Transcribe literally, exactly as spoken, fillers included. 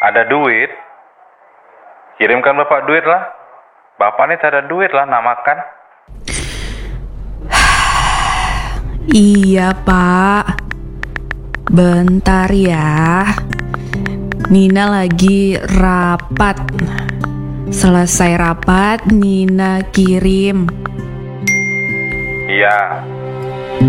Ada duit? Kirimkan bapak duit lah. Bapak ini tak ada duit lah, nak makan. Iya pak, bentar ya. Nina lagi rapat. Selesai rapat, Nina kirim. Iya,